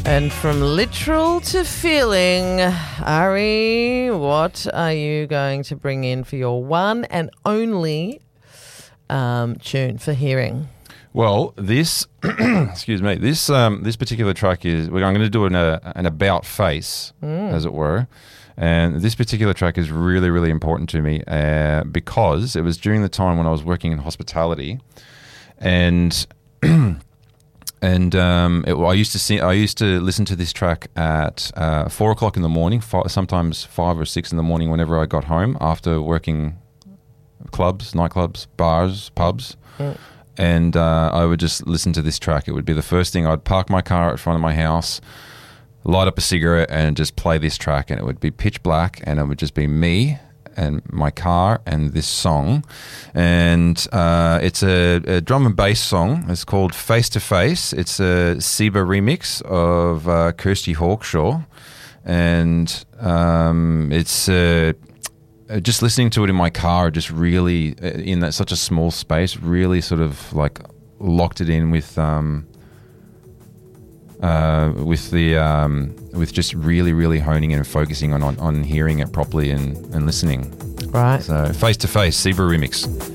And from literal to feeling, Ari, what are you going to bring in for your one and only tune for hearing? Well, this excuse me, this particular track is I'm going to do an about face, as it were. And this particular track is really, really important to me because it was during the time when I was working in hospitality, and I used to listen to this track at 4 o'clock in the morning, sometimes 5 or 6 in the morning, whenever I got home after working clubs, nightclubs, bars, pubs. And I would just listen to this track. It would be the first thing. I'd park my car in front of my house, light up a cigarette and just play this track, and it would be pitch black, and it would just be me and my car and this song. And it's a drum and bass song. It's called Face to Face. It's a Seba remix of Kirsty Hawkshaw, and it's just listening to it in my car just really, in that such a small space, really sort of like locked it in with just really, really honing in and focusing on hearing it properly and listening. Right. So Face to Face, Seba remix.